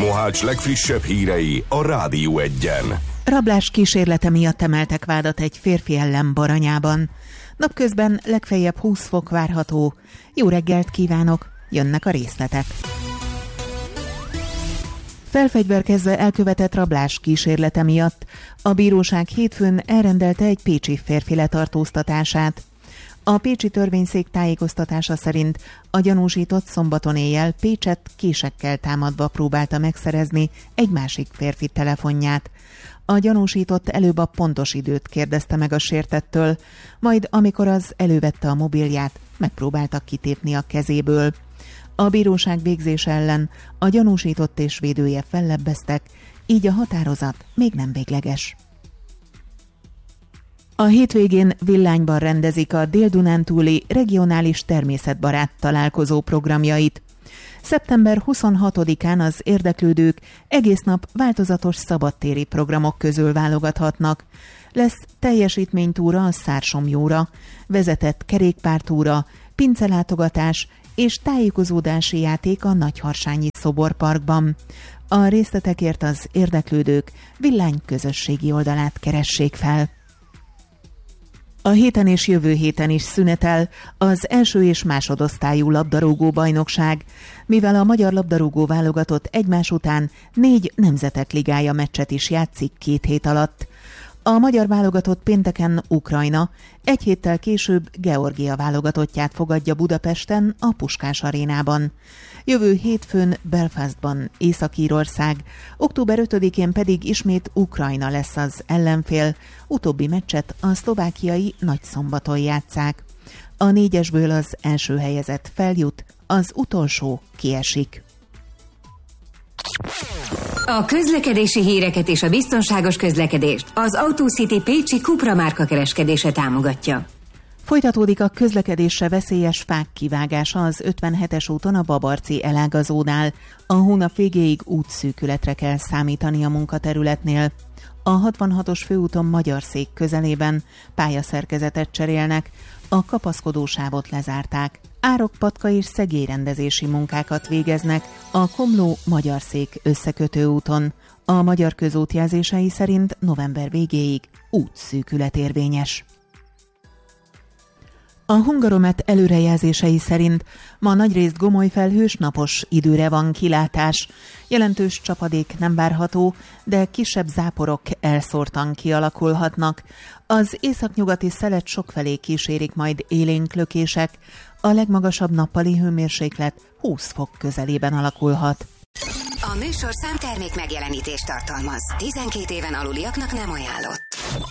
Mohács legfrissebb hírei a Rádió Egyen. Rablás kísérlete miatt emeltek vádat egy férfi ellen Baranyában. Napközben legfeljebb 20 fok várható. Jó reggelt kívánok, jönnek a részletek. Felfegyverkezve elkövetett rablás kísérlete miatt a bíróság hétfőn elrendelte egy pécsi férfi letartóztatását. A pécsi törvényszék tájékoztatása szerint a gyanúsított szombaton éjjel Pécset késekkel támadva próbálta megszerezni egy másik férfi telefonját. A gyanúsított előbb a pontos időt kérdezte meg a sértettől, majd amikor az elővette a mobilját, megpróbáltak kitépni a kezéből. A bíróság végzése ellen a gyanúsított és védője fellebbeztek, így a határozat még nem végleges. A hétvégén Villányban rendezik a Dél-Dunántúli regionális természetbarát találkozó programjait. Szeptember 26-án az érdeklődők egész nap változatos szabadtéri programok közül válogathatnak. Lesz teljesítménytúra a Szársomjóra, vezetett kerékpártúra, pincelátogatás és tájékozódási játék a Nagyharsányi Szoborparkban. A részletekért az érdeklődők Villány közösségi oldalát keressék fel. A héten és jövő héten is szünetel az első és másodosztályú labdarúgó bajnokság, mivel a magyar labdarúgó válogatott egymás után 4 nemzetek ligája meccset is játszik 2 hét alatt. A magyar válogatott pénteken Ukrajna, egy héttel később Georgia válogatottját fogadja Budapesten a Puskás arénában. Jövő hétfőn Belfastban Észak-Írország, október 5-én pedig ismét Ukrajna lesz az ellenfél, utóbbi meccset a szlovákiai Nagyszombaton játsszák. A 4-esből az első helyezett feljut, az utolsó kiesik. A közlekedési híreket és a biztonságos közlekedést az AutoCity pécsi Cupra márka kereskedése támogatja. Folytatódik a közlekedésre veszélyes fák kivágása az 57-es úton a Babarci elágazónál. A hónap végéig útszűkületre kell számítani a munkaterületnél. A 66-os főúton Magyarszék közelében pályaszerkezetet cserélnek, a kapaszkodósávot lezárták. Árokpatka és szegélyrendezési munkákat végeznek a Komló-Magyarszék összekötő úton. A Magyar Közút jelzései szerint november végéig útszűkület érvényes. A Hungaromet előrejelzései szerint ma nagyrészt gomoly felhős napos időre van kilátás. Jelentős csapadék nem várható, de kisebb záporok elszórtan kialakulhatnak. Az északnyugati szelet sokfelé kísérik majd élénk lökések, a legmagasabb nappali hőmérséklet 20 fok közelében alakulhat. A műsorszám termék megjelenítést tartalmaz. 12 éven aluliaknak nem ajánlott.